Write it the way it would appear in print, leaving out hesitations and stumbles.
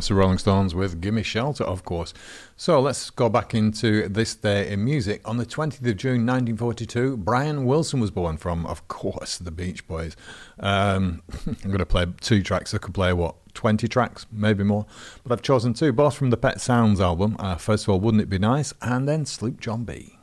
That's the Rolling Stones with Gimme Shelter, of course. So let's go back into this day in music. On the 20th of June 1942, Brian Wilson was born from, of course, the Beach Boys. I'm going to play 2 tracks. I could play, 20 tracks, maybe more. But I've chosen 2, both from the Pet Sounds album. First of all, Wouldn't It Be Nice? And then Sloop John B.